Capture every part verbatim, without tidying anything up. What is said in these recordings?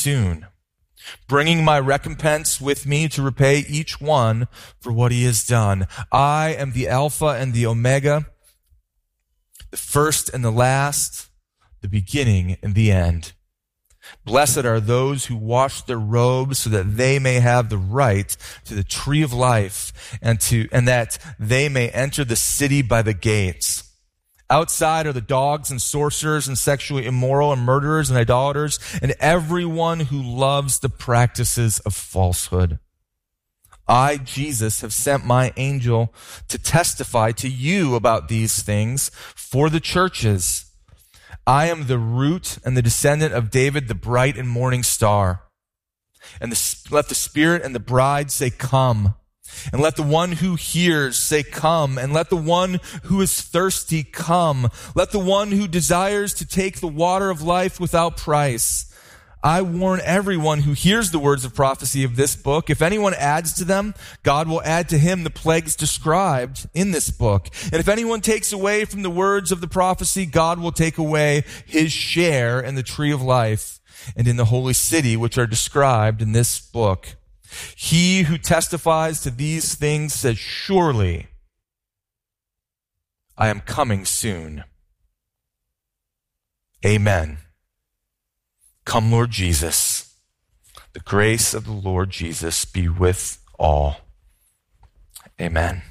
soon, bringing my recompense with me to repay each one for what he has done. I am the Alpha and the Omega, the first and the last, the beginning and the end. Blessed are those who wash their robes so that they may have the right to the tree of life and to and that they may enter the city by the gates. Outside are the dogs and sorcerers and sexually immoral and murderers and idolaters and everyone who loves the practices of falsehood. I, Jesus, have sent my angel to testify to you about these things for the churches. I am the root and the descendant of David, the bright and morning star. And the, let the Spirit and the bride say, come. And let the one who hears say, come. And let the one who is thirsty come. Let the one who desires to take the water of life without price. I warn everyone who hears the words of prophecy of this book. If anyone adds to them, God will add to him the plagues described in this book. And if anyone takes away from the words of the prophecy, God will take away his share in the tree of life and in the holy city, which are described in this book. He who testifies to these things says, surely I am coming soon. Amen. Come, Lord Jesus. The grace of the Lord Jesus be with all. Amen.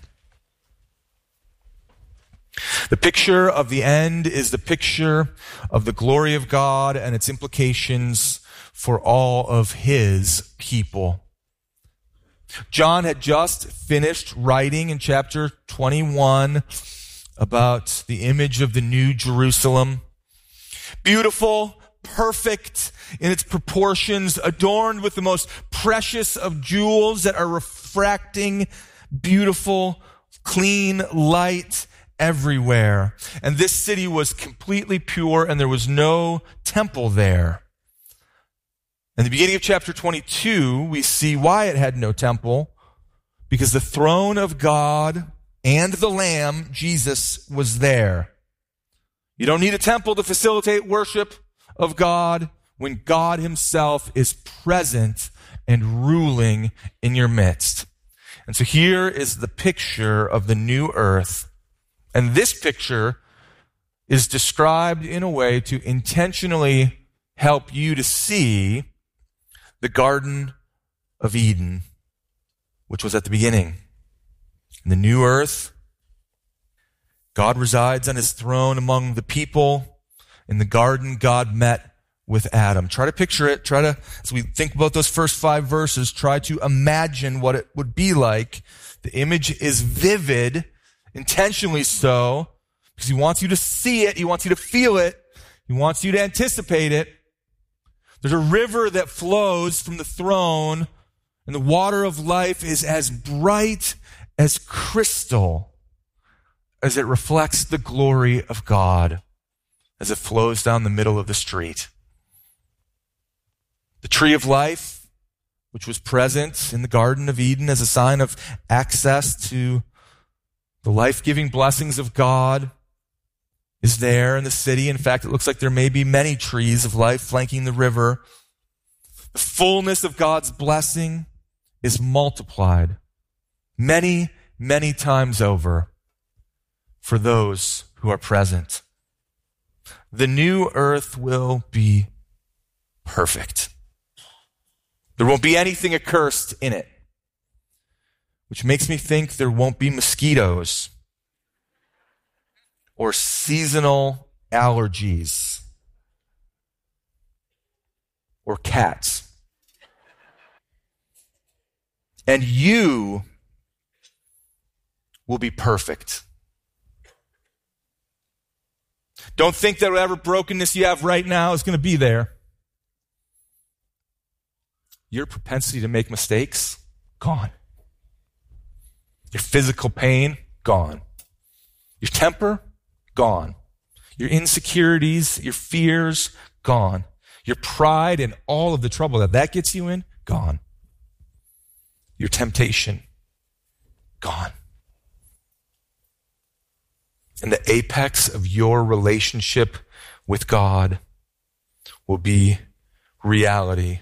The picture of the end is the picture of the glory of God and its implications for all of his people. John had just finished writing in chapter twenty-one about the image of the New Jerusalem. Beautiful, perfect in its proportions, adorned with the most precious of jewels that are refracting, beautiful, clean light everywhere. And this city was completely pure, and there was no temple there. In the beginning of chapter twenty-two, we see why it had no temple, because the throne of God and the Lamb, Jesus, was there. You don't need a temple to facilitate worship of God when God himself is present and ruling in your midst. And so here is the picture of the new earth. And this picture is described in a way to intentionally help you to see the Garden of Eden, which was at the beginning. In the new earth, God resides on his throne among the people. In the garden, God met with Adam. Try to picture it. Try to, as we think about those first five verses, try to imagine what it would be like. The image is vivid, intentionally so, because he wants you to see it. He wants you to feel it. He wants you to anticipate it. There's a river that flows from the throne, and the water of life is as bright as crystal as it reflects the glory of God as it flows down the middle of the street. The tree of life, which was present in the Garden of Eden as a sign of access to the life-giving blessings of God, is there in the city. In fact, it looks like there may be many trees of life flanking the river. The fullness of God's blessing is multiplied many, many times over for those who are present. The new earth will be perfect. There won't be anything accursed in it, which makes me think there won't be mosquitoes or seasonal allergies or cats. And you will be perfect. Don't think that whatever brokenness you have right now is going to be there. Your propensity to make mistakes, gone. Your physical pain, gone. Your temper, gone. Your insecurities, your fears, gone. Your pride and all of the trouble that that gets you in, gone. Your temptation, gone. And the apex of your relationship with God will be reality